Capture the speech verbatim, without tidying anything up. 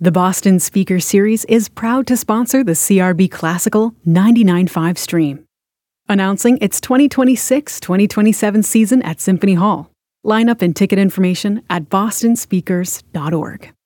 The Boston Speaker Series is proud to sponsor the C R B Classical ninety-nine point five stream. Announcing its twenty twenty-six twenty twenty-seven season at Symphony Hall. Lineup and ticket information at boston speakers dot org.